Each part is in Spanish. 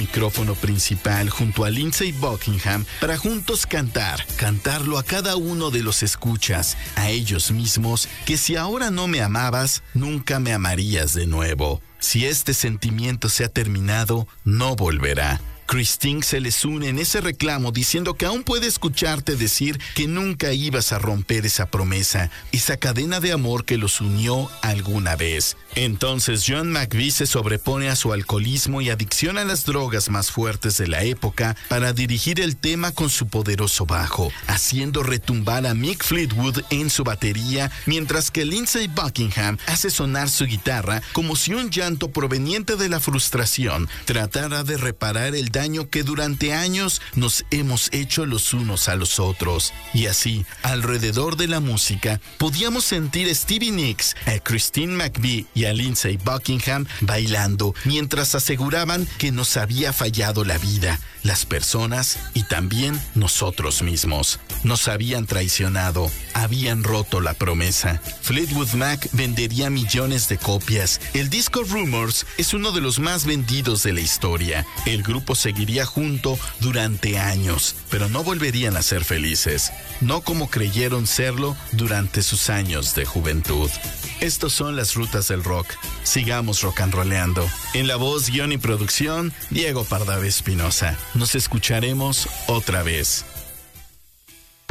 micrófono principal junto a Lindsey Buckingham para juntos cantarlo a cada uno de los escuchas, a ellos mismos, que si ahora no me amabas, nunca me amarías de nuevo. Si este sentimiento se ha terminado, no volverá. Christine se les une en ese reclamo diciendo que aún puede escucharte decir que nunca ibas a romper esa promesa, esa cadena de amor que los unió alguna vez. Entonces John McVie se sobrepone a su alcoholismo y adicción a las drogas más fuertes de la época para dirigir el tema con su poderoso bajo, haciendo retumbar a Mick Fleetwood en su batería, mientras que Lindsey Buckingham hace sonar su guitarra como si un llanto proveniente de la frustración tratara de reparar el daño que durante años nos hemos hecho los unos a los otros. Y así, alrededor de la música, podíamos sentir a Stevie Nicks, a Christine McVie y a Lindsey Buckingham bailando, mientras aseguraban que nos había fallado la vida, las personas y también nosotros mismos. Nos habían traicionado, habían roto la promesa. Fleetwood Mac vendería millones de copias. El disco Rumors es uno de los más vendidos de la historia. El grupo seguiría junto durante años, pero no volverían a ser felices, no como creyeron serlo durante sus años de juventud. Estos son las rutas del rock. Sigamos rock and rolleando. En la voz, guión y producción, Diego Pardavé Espinosa. Nos escucharemos otra vez.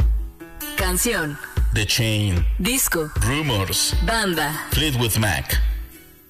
Canción. The Chain. Disco. Rumors. Banda. Fleetwood Mac.